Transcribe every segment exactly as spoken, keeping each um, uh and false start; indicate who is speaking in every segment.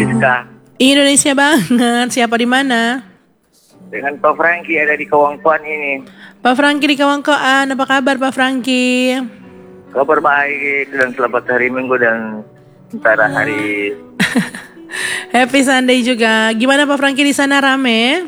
Speaker 1: Siska.
Speaker 2: Indonesia banget. Siapa di mana?
Speaker 1: Dengan Pak Franky ada di Kawangkoan ini.
Speaker 2: Pak Franky di Kawangkoan. Apa kabar Pak Franky?
Speaker 1: Kabar baik dan selamat hari Minggu dan sementara hari
Speaker 2: Happy Sunday juga. Gimana Pak Franky di sana, rame?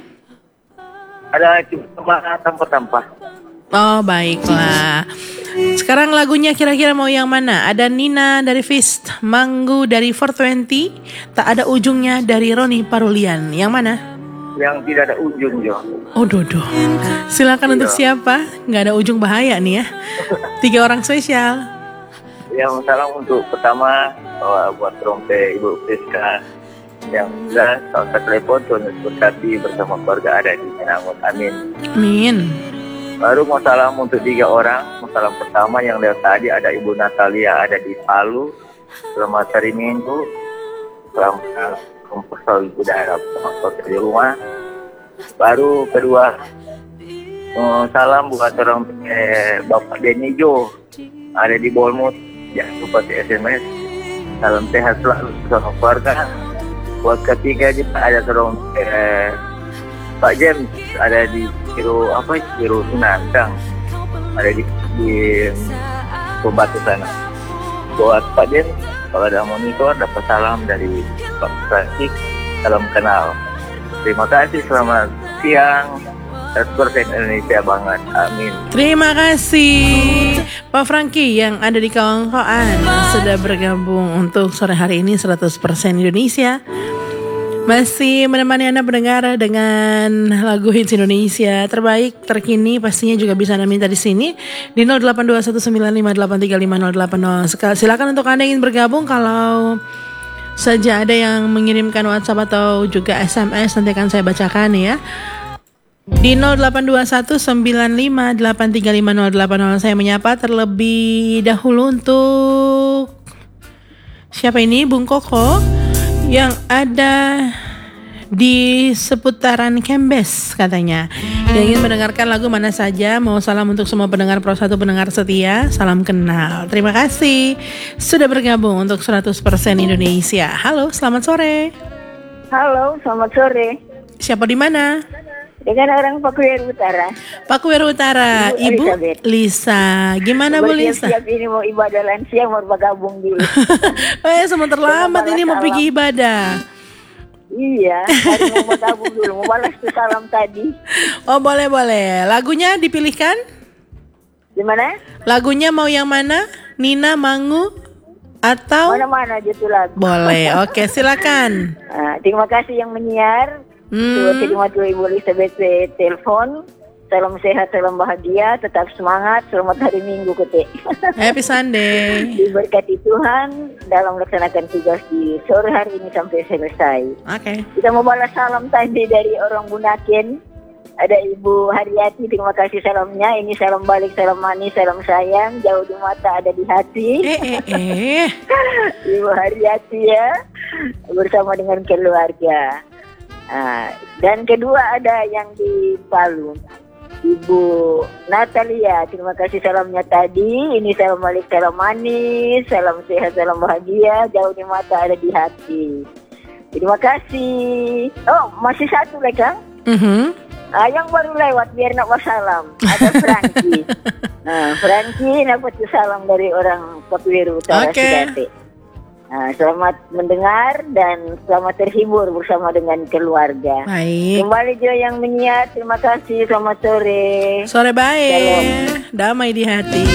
Speaker 1: ada cuma tanpa-tanpa.
Speaker 2: Oh baiklah. Sekarang lagunya kira-kira mau yang mana? Ada Nina dari Fist, Manggu dari four twenty, Tak Ada Ujungnya dari Roni Parulian. Yang mana?
Speaker 1: Yang tidak ada ujung, Jo.
Speaker 2: Oh dodo. Silakan untuk siapa? Nggak ada ujung bahaya nih ya. Tiga orang spesial.
Speaker 1: Yang salam untuk pertama uh, buat trompet Ibu Siska yang sudah saat telepon Tuhan berkati bersama keluarga ada di Menangun. Amin.
Speaker 2: Amin.
Speaker 1: Baru mau salam untuk tiga orang. Mau salam pertama yang lewat tadi ada Ibu Natalia ada di Palu. Selamat hari Minggu. Selamat komposal Ibu Darab selamat di rumah. Baru kedua uh, salam buat orang eh, Bapak Denijo ada di Bolmut. Jangan lupa di S M S. Salam sehat selalu bersama keluarga. Buat ketiga juga ada orang eh, Pak James ada di Kiro apa Kiro Sunandang ada di di Pembatu sana. Buat Pak James kalau ada monitor dapat salam dari Pak Franky, salam kenal. Terima kasih, selamat siang. seratus persen Indonesia banget, amin.
Speaker 2: Terima kasih Pak Franky yang ada di Kawangkoan sudah bergabung untuk sore hari ini seratus persen Indonesia. Masih menemani Anda mendengar dengan lagu hits Indonesia terbaik terkini, pastinya juga bisa Anda minta di sini di nol delapan dua satu sembilan lima delapan tiga lima nol delapan nol. Silakan untuk Anda yang ingin bergabung, kalau saja ada yang mengirimkan WhatsApp atau juga S M S nanti akan saya bacakan ya. Di nol delapan dua satu sembilan lima delapan tiga lima nol delapan nol saya menyapa terlebih dahulu untuk siapa ini? Bung Koko yang ada di seputaran Kembes katanya. Yang ingin mendengarkan lagu mana saja, mau salam untuk semua pendengar Pro satu, pendengar setia, salam kenal. Terima kasih sudah bergabung untuk seratus persen Indonesia. Halo, selamat sore.
Speaker 3: Halo, selamat sore.
Speaker 2: Siapa di mana?
Speaker 3: Dengan orang Pakuwer Utara.
Speaker 2: Pakuwer Utara, Ibu, Ibu Lisa. Gimana Bu Lisa?
Speaker 3: Siap ini mau ibadah lansia, mau bergabung dulu.
Speaker 2: Oh ya, semua terlambat ini mau pergi ibadah.
Speaker 3: Iya, hari mau bergabung dulu, mau balas tuh salam tadi.
Speaker 2: Oh boleh boleh. Lagunya dipilihkan?
Speaker 3: Gimana?
Speaker 2: Lagunya mau yang mana? Nina, Mangu, atau?
Speaker 3: Mana-mana aja tuh lagu.
Speaker 2: Boleh, oke silakan.
Speaker 3: Nah, terima kasih yang menyiar. Hmm. Terima kasih Ibu Elizabeth telepon. Salam sehat, salam bahagia, tetap semangat, selamat hari Minggu Kute.
Speaker 2: Happy Sunday.
Speaker 3: Diberkati Tuhan dalam melaksanakan tugas di sore hari ini sampai selesai.
Speaker 2: Oke. Okay.
Speaker 3: Kita mau balas salam tadi dari orang Bunaken. Ada Ibu Haryati, terima kasih salamnya. Ini salam balik, salam manis, salam sayang. Jauh di mata, ada di hati.
Speaker 2: Eh, eh, eh.
Speaker 3: Ibu Haryati ya, bersama dengan keluarga. Nah, dan kedua ada yang di Palu, Ibu Natalia, terima kasih salamnya tadi. Ini salam balik, salam manis, salam sehat, salam bahagia. Jauh di mata, ada di hati. Terima kasih. Oh, masih satu lagi Kang. Mm-hmm. Ah, yang baru lewat biar nak wassalam. Ada Franky. Nah, Franky dapat salam dari orang Pakuwer Utara.
Speaker 2: Okay.
Speaker 3: Sidate. Nah, selamat mendengar dan selamat terhibur bersama dengan keluarga.
Speaker 2: Baik.
Speaker 3: Kembali Jo yang menyiar, terima kasih. Selamat sore.
Speaker 2: Sore baik.
Speaker 3: Shalom.
Speaker 2: Damai di hati.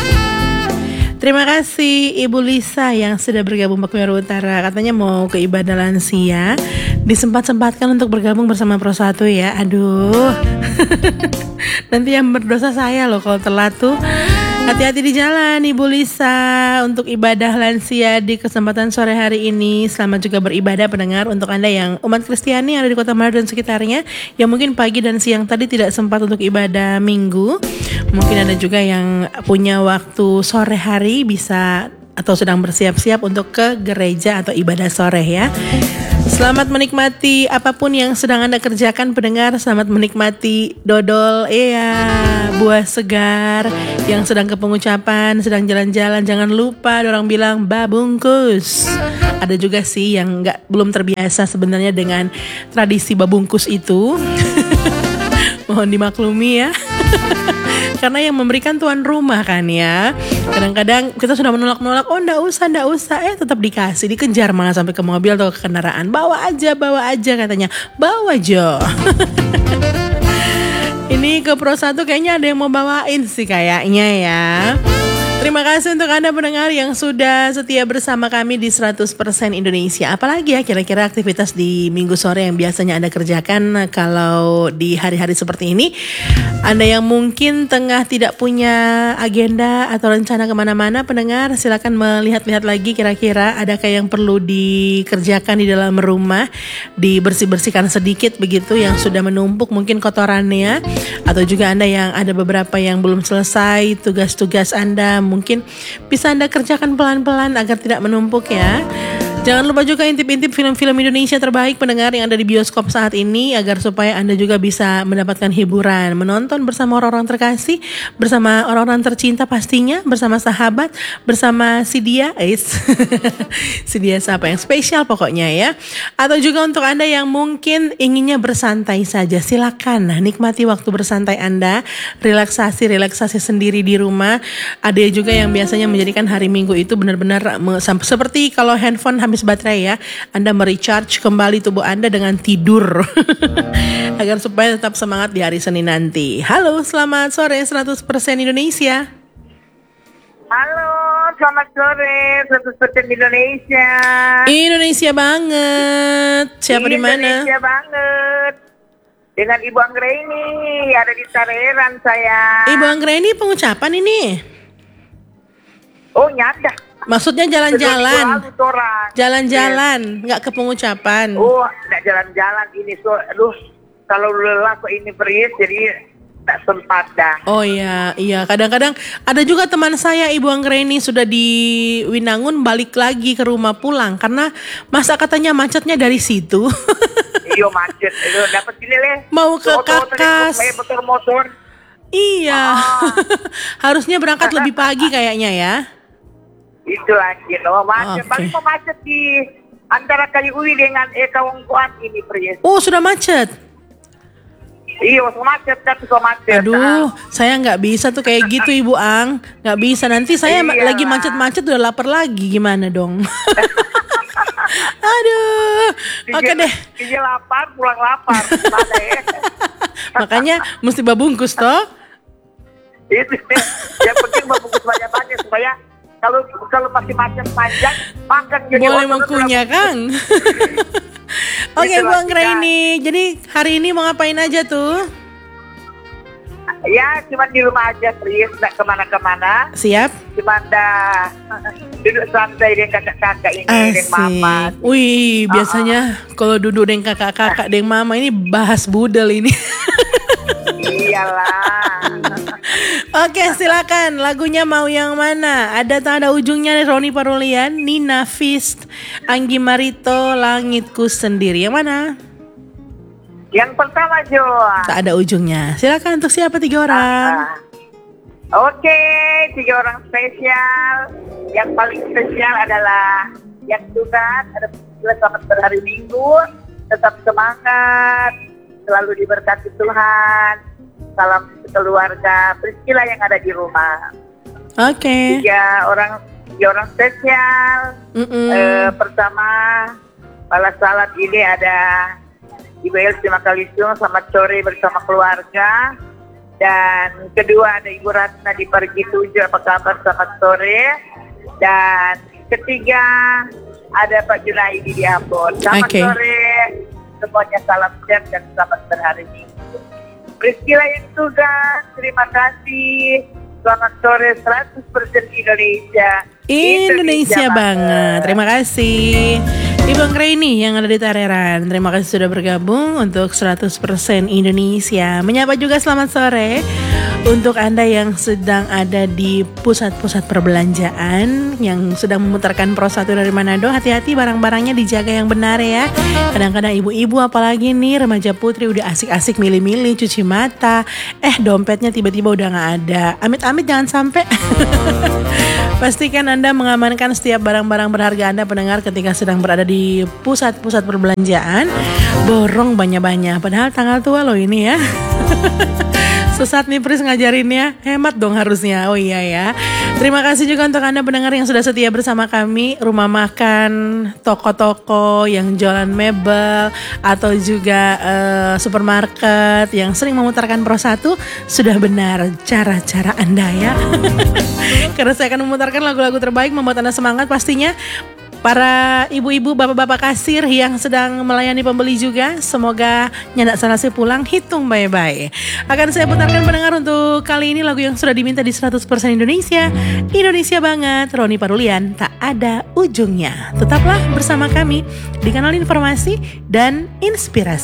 Speaker 2: Terima kasih Ibu Lisa yang sudah bergabung Pakuwer Utara. Katanya mau ke ibadah lansia, disempat-sempatkan untuk bergabung bersama Pro satu ya. Aduh. Nanti yang berdosa saya loh kalau telat tuh. Hati-hati di jalan Ibu Lisa untuk ibadah lansia di kesempatan sore hari ini. Selamat juga beribadah pendengar untuk Anda yang umat Kristiani yang ada di Kota Manado dan sekitarnya, yang mungkin pagi dan siang tadi tidak sempat untuk ibadah minggu. Mungkin ada juga yang punya waktu sore hari bisa atau sedang bersiap-siap untuk ke gereja atau ibadah sore ya. Selamat menikmati apapun yang sedang Anda kerjakan pendengar. Selamat menikmati dodol, iya, buah segar yang sedang ke pengucapan, sedang jalan-jalan. Jangan lupa orang bilang babungkus. Ada juga sih yang nggak belum terbiasa sebenarnya dengan tradisi babungkus itu. Mohon dimaklumi ya. Karena yang memberikan tuan rumah kan ya. Kadang-kadang kita sudah menolak-nolak, oh ndak usah, ndak usah, eh tetap dikasih, dikejar malah sampai ke mobil atau ke kendaraan. Bawa aja, bawa aja katanya. Bawa Jo. Ini ke Pro satu kayaknya ada yang mau bawain sih kayaknya ya. Terima kasih untuk Anda pendengar yang sudah setia bersama kami di seratus persen Indonesia. Apalagi ya kira-kira aktivitas di minggu sore yang biasanya Anda kerjakan kalau di hari-hari seperti ini. Anda yang mungkin tengah tidak punya agenda atau rencana kemana-mana pendengar, silakan melihat-lihat lagi kira-kira adakah yang perlu dikerjakan di dalam rumah, dibersih-bersihkan sedikit begitu yang sudah menumpuk mungkin kotorannya. Atau juga Anda yang ada beberapa yang belum selesai tugas-tugas Anda, mungkin bisa Anda kerjakan pelan-pelan agar tidak menumpuk ya. Jangan lupa juga intip-intip film-film Indonesia terbaik pendengar yang ada di bioskop saat ini agar supaya Anda juga bisa mendapatkan hiburan, menonton bersama orang-orang terkasih, bersama orang-orang tercinta pastinya, bersama sahabat, bersama si dia, si dia siapa yang spesial pokoknya ya. Atau juga untuk Anda yang mungkin inginnya bersantai saja, silakan nikmati waktu bersantai Anda, relaksasi-relaksasi sendiri di rumah. Ada juga yang biasanya menjadikan hari Minggu itu benar-benar seperti kalau handphone habis baterai ya, Anda merecharge kembali tubuh Anda dengan tidur agar supaya tetap semangat di hari Senin nanti. Halo, selamat sore seratus persen Indonesia.
Speaker 1: Halo, selamat sore seratus persen Indonesia.
Speaker 2: Indonesia banget. Siapa di mana?
Speaker 1: Indonesia banget. Dengan Ibu Anggraini ada di Tareran saya.
Speaker 2: Ibu Anggraini pengucapan ini.
Speaker 1: Oh, nyata.
Speaker 2: Maksudnya jalan-jalan, jalan-jalan, nggak ke pengucapan.
Speaker 1: Oh, nggak jalan-jalan ini so, aduh, kalau lelah kok ini beris, jadi tak sempat dah.
Speaker 2: Oh iya, iya. Kadang-kadang ada juga teman saya Ibu Anggraini sudah di Winangun balik lagi ke rumah pulang karena masa katanya macetnya dari situ.
Speaker 1: Iya macet, itu dapat ini leh.
Speaker 2: Mau ke Kakas.
Speaker 1: Motor-motor.
Speaker 2: Iya, ah. Harusnya berangkat lebih pagi kayaknya ya.
Speaker 1: Itu lagi loh, macet.
Speaker 2: Okay.
Speaker 1: Paling mau macet di antara Kaliuwi dengan Eka Wongkuan ini, Pries.
Speaker 2: Oh, sudah macet?
Speaker 1: Iya, sudah macet, tapi sudah macet.
Speaker 2: Aduh, ah. saya nggak bisa tuh kayak gitu Ibu Ang. Nggak bisa, nanti saya Iyalah. lagi macet-macet udah lapar lagi, gimana dong? Aduh, oke okay deh.
Speaker 1: Iya lapar, pulang lapar. Gimana ya?
Speaker 2: Makanya mesti babungkus toh?
Speaker 1: Itu, yang penting babungkus banyak-banyak supaya Kalau kalau masih macet panjang, makan jadi
Speaker 2: boleh mengkunyah Kang. Oke okay, Bu Anggraini, jadi hari ini mau ngapain aja tuh?
Speaker 1: Ya cuma di rumah aja, Pris, nggak kemana-kemana.
Speaker 2: Siap.
Speaker 1: Cuma dah duduk santai dengan kakak-kakak ini, dengan mama.
Speaker 2: Wih, biasanya uh-uh. kalau duduk dengan kakak-kakak, dengan mama ini bahas budel ini.
Speaker 1: Iyalah.
Speaker 2: Oke, silakan. Lagunya mau yang mana? Ada tanda ujungnya Roni Parulian, Nina Fist, Anggi Marito, Langitku Sendiri. Yang mana?
Speaker 1: Yang pertama, Jo.
Speaker 2: Tak ada ujungnya. Silakan untuk siapa tiga orang?
Speaker 1: Ah, Oke, tiga orang spesial. Yang paling spesial adalah yang tugas ada selamat berhari Minggu, tetap semangat, selalu diberkati Tuhan. Salam keluarga Priscilla yang ada di rumah.
Speaker 2: Oke. Okay.
Speaker 1: Tiga orang, tiga orang spesial. Eh, pertama, balas salam ini ada Ibu Elsie Makalisung, selamat sore bersama keluarga. Dan kedua ada Ibu Ratna di Pergi Tujuh, apa kabar, selamat sore. Dan ketiga ada Pak Junaidi di Ambon. Selamat okay. sore. Semuanya salam sehat dan selamat berhari Minggu. Priscilla yang tugas, terima kasih. Selamat sore seratus persen Indonesia.
Speaker 2: Indonesia, Indonesia banget. Terima kasih. Ibu Anggraini yang ada di Tareran. Terima kasih sudah bergabung untuk seratus persen Indonesia. Menyapa juga selamat sore Untuk Anda yang sedang ada di pusat-pusat perbelanjaan yang sedang memutarkan Pro satu dari Manado, hati-hati barang-barangnya dijaga yang benar ya. Kadang-kadang ibu-ibu apalagi nih remaja putri udah asik-asik milih-milih cuci mata, eh dompetnya tiba-tiba udah gak ada. Amit-amit jangan sampai. Pastikan Anda mengamankan setiap barang-barang berharga Anda pendengar ketika sedang berada di pusat-pusat perbelanjaan. Borong banyak-banyak, padahal tanggal tua loh ini ya. Sesat nih Pris ngajarinnya, hemat dong harusnya. Oh iya ya. Terima kasih juga untuk Anda pendengar yang sudah setia bersama kami. Rumah makan, toko-toko yang jualan mebel, atau juga uh, supermarket yang sering memutarkan Pro satu. Sudah benar cara-cara Anda ya. Karena saya akan memutarkan lagu-lagu terbaik membuat Anda semangat pastinya. Para ibu-ibu, bapak-bapak kasir yang sedang melayani pembeli juga, semoga nyandak salasi pulang, hitung bye-bye. Akan saya putarkan pendengar untuk kali ini lagu yang sudah diminta di seratus persen Indonesia. Indonesia banget, Roni Parulian, tak ada ujungnya. Tetaplah bersama kami di kanal informasi dan inspirasi.